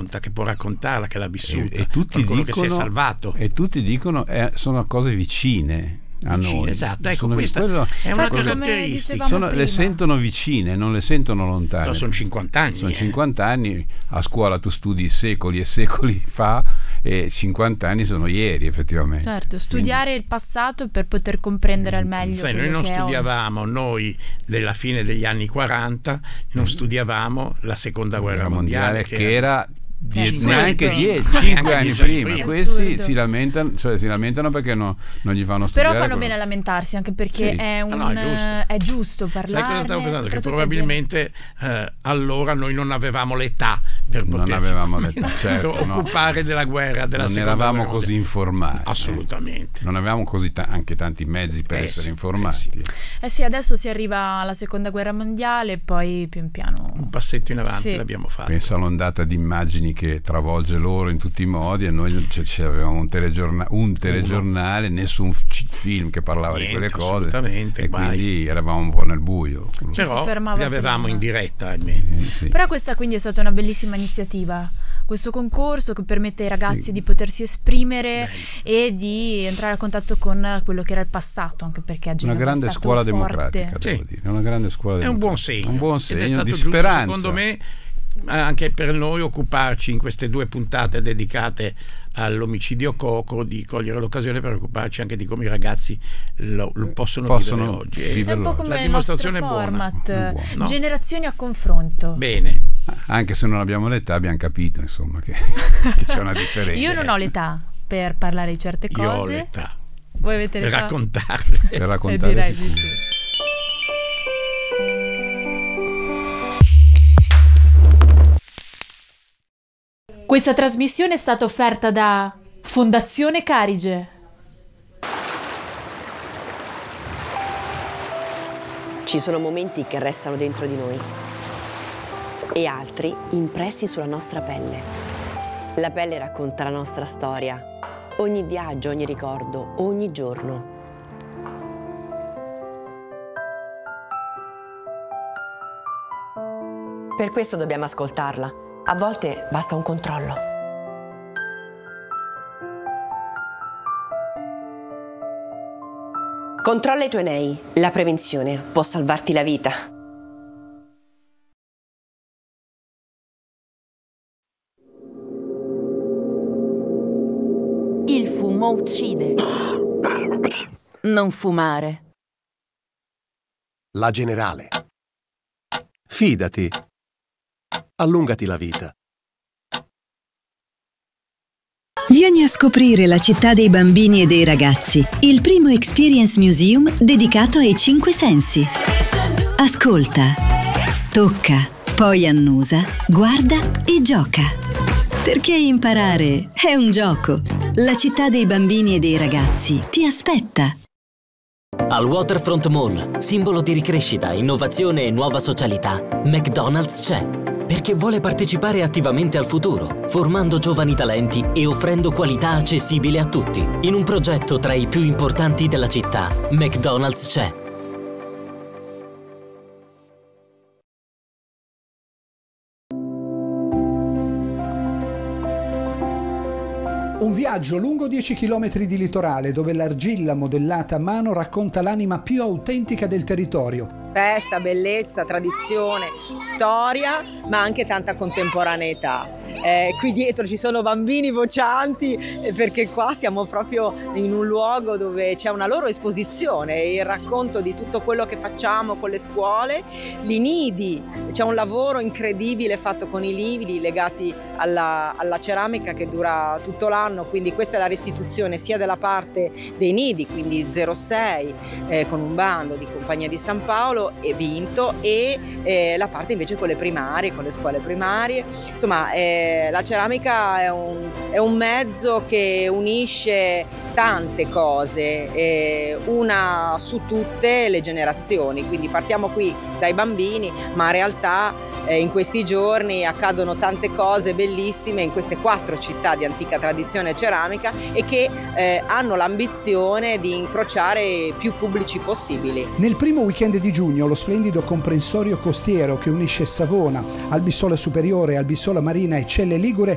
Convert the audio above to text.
racconta, che può raccontarla, che l'ha vissuta, e tutti qualcuno dicono, che si è salvato. E tutti dicono sono cose vicine a noi. Esatto, ecco, questa è una caratteristica. Le sentono vicine, non le sentono lontane. Sono 50 anni. Sono 50 anni, a scuola tu studi secoli e secoli fa, e 50 anni sono ieri, effettivamente. Certo, studiare il passato per poter comprendere al meglio. Noi non studiavamo, noi della fine degli anni 40 non studiavamo la seconda guerra mondiale, che era neanche 5 anni prima. Questi si lamentano perché non gli fanno studiare. Però fanno bene a lamentarsi, anche perché è giusto parlarne. Sai cosa stavo pensando? Che probabilmente allora noi non avevamo l'età per certo, occupare della guerra, della non seconda eravamo guerra così informati. Assolutamente. Non avevamo così anche tanti mezzi per essere informati. Sì, adesso si arriva alla seconda guerra mondiale, poi pian piano un passetto in avanti l'abbiamo fatto. Penso all'ondata di immagini che travolge loro in tutti i modi, e noi avevamo un telegiornale, nessun film che parlava di quelle cose, e quindi eravamo un po' nel buio. Però li avevamo in diretta, Però questa quindi è stata una bellissima iniziativa, questo concorso che permette ai ragazzi di potersi esprimere e di entrare a contatto con quello che era il passato, anche perché una grande scuola democratica, devo dire, una grande scuola democratica. È un buon segno, ed è stato di giusto, speranza, secondo me, anche per noi occuparci in queste 2 puntate dedicate all'omicidio Coco, di cogliere l'occasione per occuparci anche di come i ragazzi lo possono vivere oggi. È un po' come la dimostrazione il nostro format, è buona. No? Generazioni a confronto. Bene. Anche se non abbiamo l'età, abbiamo capito, insomma, che c'è una differenza. Io non ho l'età per parlare di certe cose. Io ho l'età. Voi avete l'età? Per raccontarle. Direi di sì. Questa trasmissione è stata offerta da Fondazione Carige. Ci sono momenti che restano dentro di noi e altri impressi sulla nostra pelle. La pelle racconta la nostra storia, ogni viaggio, ogni ricordo, ogni giorno. Per questo dobbiamo ascoltarla. A volte basta un controllo. Controlla i tuoi nei. La prevenzione può salvarti la vita. Il fumo uccide. Non fumare. La Generale. Fidati. Allungati la vita. Vieni a scoprire la città dei bambini e dei ragazzi, il primo Experience Museum dedicato ai 5 sensi. Ascolta, tocca, poi annusa, guarda e gioca. Perché imparare è un gioco. La città dei bambini e dei ragazzi ti aspetta. Al Waterfront Mall, simbolo di ricrescita, innovazione e nuova socialità, McDonald's c'è. Perché vuole partecipare attivamente al futuro, formando giovani talenti e offrendo qualità accessibile a tutti. In un progetto tra i più importanti della città, McDonald's c'è. Un viaggio lungo 10 km di litorale dove l'argilla modellata a mano racconta l'anima più autentica del territorio. Festa, bellezza, tradizione, storia, ma anche tanta contemporaneità. Qui dietro ci sono bambini vocianti perché qua siamo proprio in un luogo dove c'è una loro esposizione, il racconto di tutto quello che facciamo con le scuole, i nidi, c'è un lavoro incredibile fatto con i lividi legati alla ceramica che dura tutto l'anno, quindi questa è la restituzione sia della parte dei nidi, quindi 06 con un bando di Compagnia di San Paolo e vinto, e la parte invece con le primarie, con le scuole primarie. Insomma, la ceramica è un mezzo che unisce tante cose, una su tutte le generazioni, quindi partiamo qui dai bambini, ma in realtà in questi giorni accadono tante cose bellissime in queste 4 città di antica tradizione ceramica e che hanno l'ambizione di incrociare più pubblici possibili. Nel primo weekend di giugno lo splendido comprensorio costiero che unisce Savona, Albissola Superiore, Albissola Marina e Celle Ligure